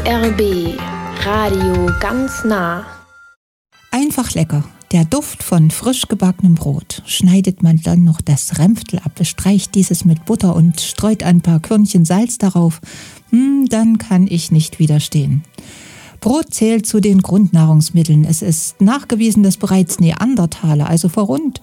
RBB Radio ganz nah. Einfach lecker. Der Duft von frisch gebackenem Brot. Schneidet man dann noch das Rämpftel ab, bestreicht dieses mit Butter und streut ein paar Körnchen Salz darauf, dann kann ich nicht widerstehen. Brot zählt zu den Grundnahrungsmitteln. Es ist nachgewiesen, dass bereits Neandertaler, also vor rund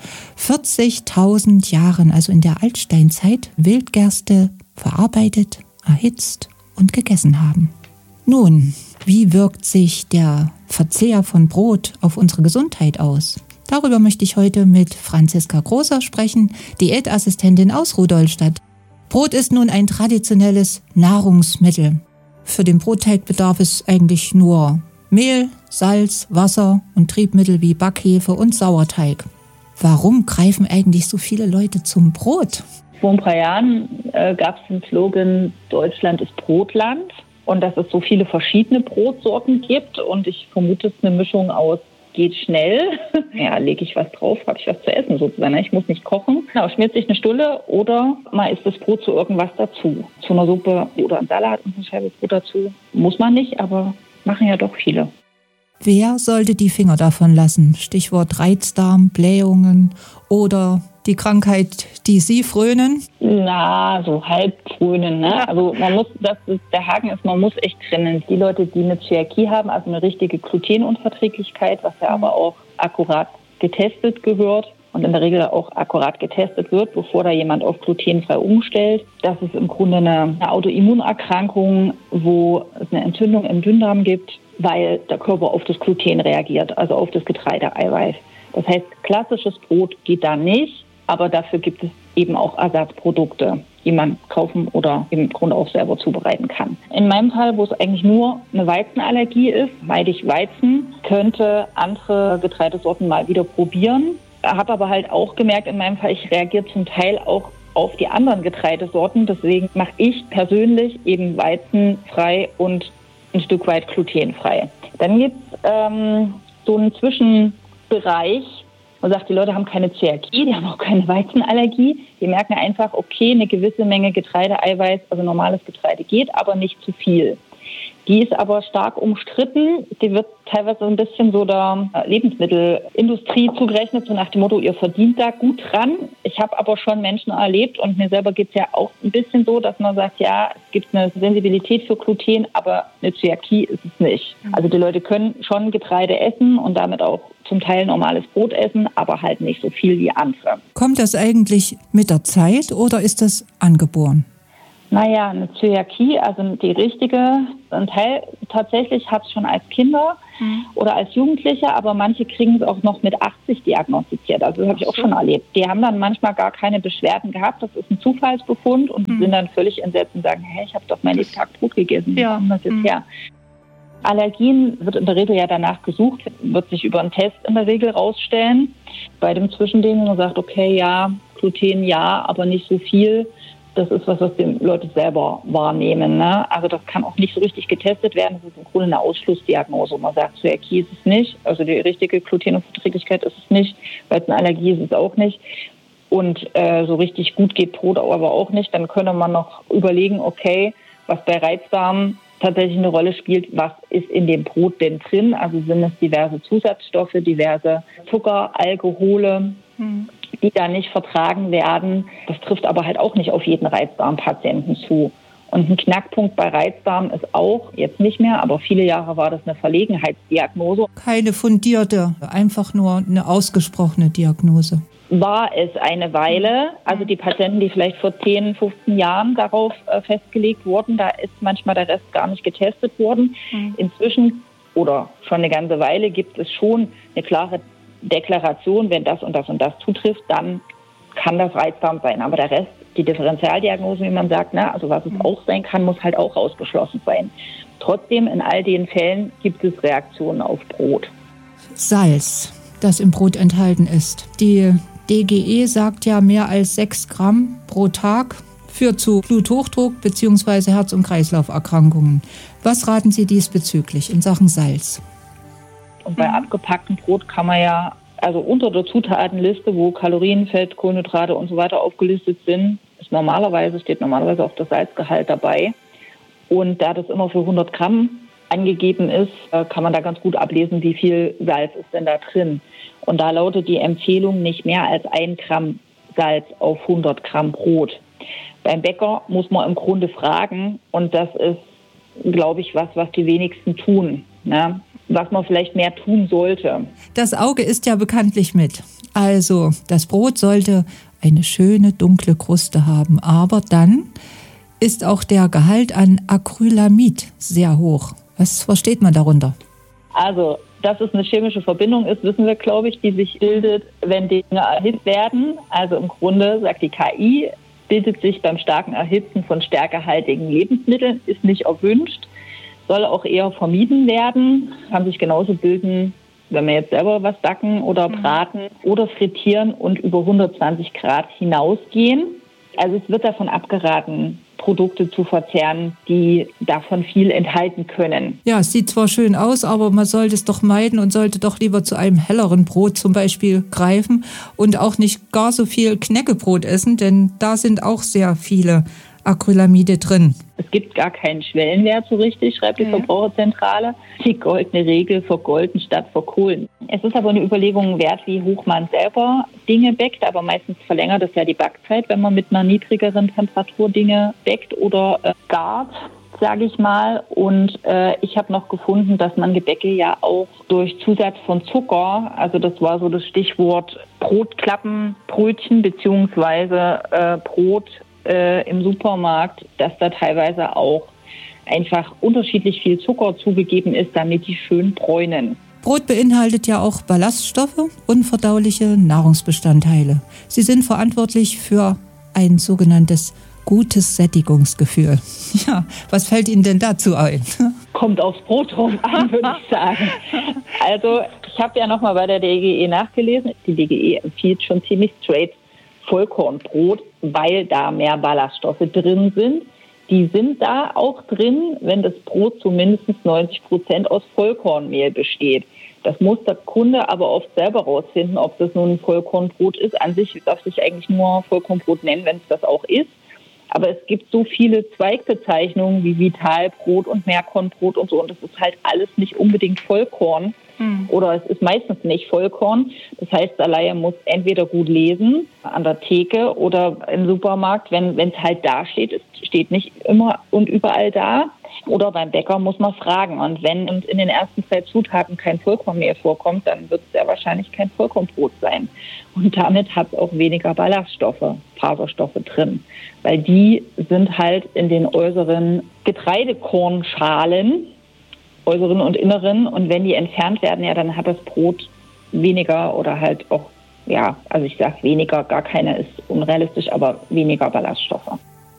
40.000 Jahren, also in der Altsteinzeit, Wildgerste verarbeitet, erhitzt und gegessen haben. Nun, wie wirkt sich der Verzehr von Brot auf unsere Gesundheit aus? Darüber möchte ich heute mit Franziska Großer sprechen, Diätassistentin aus Rudolstadt. Brot ist nun ein traditionelles Nahrungsmittel. Für den Brotteig bedarf es eigentlich nur Mehl, Salz, Wasser und Triebmittel wie Backhefe und Sauerteig. Warum greifen eigentlich so viele Leute zum Brot? Vor ein paar Jahren gab es den Slogan, Deutschland ist Brotland. Und dass es so viele verschiedene Brotsorten gibt. Und ich vermute, es ist eine Mischung aus, geht schnell. Ja, lege ich was drauf, habe ich was zu essen sozusagen. Ich muss nicht kochen. Genau, schmiert sich eine Stulle oder man isst das Brot zu irgendwas dazu. Zu einer Suppe oder einem Salat und eine Scheibe Brot dazu. Muss man nicht, aber machen ja doch viele. Wer sollte die Finger davon lassen? Stichwort Reizdarm, Blähungen oder die Krankheit, die Sie frönen? Na, so halb frönen, ne? Also der Haken ist, man muss echt trennen. Die Leute, die eine Zöliakie haben, also eine richtige Glutenunverträglichkeit, was ja aber auch akkurat getestet gehört und in der Regel auch akkurat getestet wird, bevor da jemand auf glutenfrei umstellt. Das ist im Grunde eine Autoimmunerkrankung, wo es eine Entzündung im Dünndarm gibt, weil der Körper auf das Gluten reagiert, also auf das Getreideeiweiß. Das heißt, klassisches Brot geht da nicht, aber dafür gibt es eben auch Ersatzprodukte, die man kaufen oder im Grunde auch selber zubereiten kann. In meinem Fall, wo es eigentlich nur eine Weizenallergie ist, meide ich Weizen, könnte andere Getreidesorten mal wieder probieren. Habe aber halt auch gemerkt, in meinem Fall, ich reagiere zum Teil auch auf die anderen Getreidesorten. Deswegen mache ich persönlich eben weizenfrei und ein Stück weit glutenfrei. Dann gibt es so einen Zwischenbereich. Man sagt, die Leute haben keine Zöliakie, die haben auch keine Weizenallergie. Die merken einfach, okay, eine gewisse Menge Getreideeiweiß, also normales Getreide geht, aber nicht zu viel. Die ist aber stark umstritten. Die wird teilweise so ein bisschen so der Lebensmittelindustrie zugerechnet, so nach dem Motto, ihr verdient da gut dran. Ich habe aber schon Menschen erlebt und mir selber geht es ja auch ein bisschen so, dass man sagt, ja, es gibt eine Sensibilität für Gluten, aber eine Zöliakie ist es nicht. Also die Leute können schon Getreide essen und damit auch zum Teil normales Brot essen, aber halt nicht so viel wie andere. Kommt das eigentlich mit der Zeit oder ist das angeboren? Naja, eine Zöliakie, also die richtige, ein Teil tatsächlich hat es schon als Kinder oder als Jugendliche, aber manche kriegen es auch noch mit 80 diagnostiziert. Also das habe ich auch schon erlebt. Die haben dann manchmal gar keine Beschwerden gehabt, das ist ein Zufallsbefund und die sind dann völlig entsetzt und sagen, hey, ich habe doch mein Leben Tag Brot gegessen, wie kommt das jetzt her? Allergien wird in der Regel ja danach gesucht, wird sich über einen Test in der Regel rausstellen. Bei dem Zwischending, wo man sagt, okay, ja, Gluten ja, aber nicht so viel. Das ist was die Leute selber wahrnehmen. Ne? Also das kann auch nicht so richtig getestet werden. Das ist im Grunde eine Ausschlussdiagnose. Man sagt, Zöliakie ist es nicht. Also die richtige Glutenunverträglichkeit ist es nicht. Weizenallergie ist es auch nicht. Und so richtig gut geht Brot aber auch nicht. Dann könnte man noch überlegen, okay, was bei Reizdarm tatsächlich eine Rolle spielt, was ist in dem Brot denn drin? Also sind es diverse Zusatzstoffe, diverse Zucker, Alkohole, die da nicht vertragen werden. Das trifft aber halt auch nicht auf jeden Reizdarmpatienten zu. Und ein Knackpunkt bei Reizdarm ist auch, jetzt nicht mehr, aber viele Jahre war das eine Verlegenheitsdiagnose. Keine fundierte, einfach nur eine ausgesprochene Diagnose. War es eine Weile. Also die Patienten, die vielleicht vor 10, 15 Jahren darauf festgelegt wurden, da ist manchmal der Rest gar nicht getestet worden. Inzwischen oder schon eine ganze Weile gibt es schon eine klare Deklaration, wenn das und das und das zutrifft, dann kann das Reizdarm sein. Aber der Rest, die Differentialdiagnose, wie man sagt, ne, also was es auch sein kann, muss halt auch ausgeschlossen sein. Trotzdem, in all den Fällen gibt es Reaktionen auf Brot. Salz, das im Brot enthalten ist. Die DGE sagt ja, mehr als 6 Gramm pro Tag führt zu Bluthochdruck bzw. Herz- und Kreislauferkrankungen. Was raten Sie diesbezüglich in Sachen Salz? Und bei abgepacktem Brot kann man ja, also unter der Zutatenliste, wo Kalorien, Fett, Kohlenhydrate und so weiter aufgelistet sind, steht normalerweise auch das Salzgehalt dabei. Und da das immer für 100 Gramm angegeben ist, kann man da ganz gut ablesen, wie viel Salz ist denn da drin. Und da lautet die Empfehlung nicht mehr als 1 Gramm Salz auf 100 Gramm Brot. Beim Bäcker muss man im Grunde fragen, und das ist, glaube ich, was die wenigsten tun, ne? Was man vielleicht mehr tun sollte. Das Auge isst ja bekanntlich mit. Also das Brot sollte eine schöne dunkle Kruste haben, aber dann ist auch der Gehalt an Acrylamid sehr hoch. Was versteht man darunter? Also, dass es eine chemische Verbindung ist, wissen wir, glaube ich, die sich bildet, wenn Dinge erhitzt werden. Also im Grunde, sagt die KI, bildet sich beim starken Erhitzen von stärkehaltigen Lebensmitteln, ist nicht erwünscht, soll auch eher vermieden werden, kann sich genauso bilden, wenn wir jetzt selber was backen oder braten oder frittieren und über 120 Grad hinausgehen. Also es wird davon abgeraten, Produkte zu verzehren, die davon viel enthalten können. Ja, es sieht zwar schön aus, aber man sollte es doch meiden und sollte doch lieber zu einem helleren Brot zum Beispiel greifen und auch nicht gar so viel Knäckebrot essen, denn da sind auch sehr viele Acrylamide drin. Es gibt gar keinen Schwellenwert so richtig, schreibt die Verbraucherzentrale. Die goldene Regel: vergolden statt verkohlen. Es ist aber eine Überlegung wert, wie hoch man selber Dinge bäckt, aber meistens verlängert es ja die Backzeit, wenn man mit einer niedrigeren Temperatur Dinge bäckt oder gart, sage ich mal. Und ich habe noch gefunden, dass man Gebäcke ja auch durch Zusatz von Zucker, also das war so das Stichwort Brotklappenbrötchen beziehungsweise Brot im Supermarkt, dass da teilweise auch einfach unterschiedlich viel Zucker zugegeben ist, damit die schön bräunen. Brot beinhaltet ja auch Ballaststoffe, unverdauliche Nahrungsbestandteile. Sie sind verantwortlich für ein sogenanntes gutes Sättigungsgefühl. Ja, was fällt Ihnen denn dazu ein? Kommt aufs Brot drauf an, würde ich sagen. Also ich habe ja nochmal bei der DGE nachgelesen. Die DGE empfiehlt schon ziemlich straight Vollkornbrot, weil da mehr Ballaststoffe drin sind. Die sind da auch drin, wenn das Brot zu mindestens 90% aus Vollkornmehl besteht. Das muss der Kunde aber oft selber rausfinden, ob das nun ein Vollkornbrot ist. An sich darf sich eigentlich nur Vollkornbrot nennen, wenn es das auch ist. Aber es gibt so viele Zweigbezeichnungen wie Vitalbrot und Mehrkornbrot und so. Und das ist halt alles nicht unbedingt Vollkorn. Oder es ist meistens nicht Vollkorn. Das heißt, der Laie muss entweder gut lesen an der Theke oder im Supermarkt, wenn es halt da steht. Es steht nicht immer und überall da. Oder beim Bäcker muss man fragen. Und wenn in den ersten 2 Zutaten kein Vollkornmehl vorkommt, dann wird es sehr wahrscheinlich kein Vollkornbrot sein. Und damit hat es auch weniger Ballaststoffe, Faserstoffe drin. Weil die sind halt in den äußeren Getreidekornschalen, äußeren und inneren, und wenn die entfernt werden, ja, dann hat das Brot weniger oder halt auch, ja, also ich sage weniger, gar keine ist unrealistisch, aber weniger Ballaststoffe.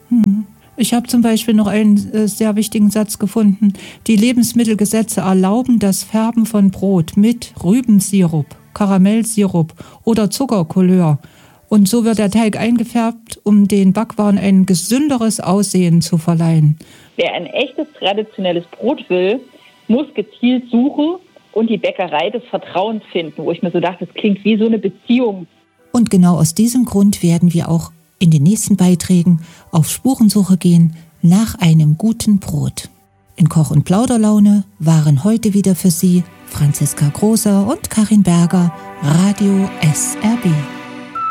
Ich habe zum Beispiel noch einen sehr wichtigen Satz gefunden. Die Lebensmittelgesetze erlauben das Färben von Brot mit Rübensirup, Karamellsirup oder Zuckercouleur. Und so wird der Teig eingefärbt, um den Backwaren ein gesünderes Aussehen zu verleihen. Wer ein echtes traditionelles Brot will, muss gezielt suchen und die Bäckerei des Vertrauens finden, wo ich mir so dachte, das klingt wie so eine Beziehung. Und genau aus diesem Grund werden wir auch in den nächsten Beiträgen auf Spurensuche gehen nach einem guten Brot. In Koch- und Plauderlaune waren heute wieder für Sie Franziska Großer und Karin Berger, Radio SRB.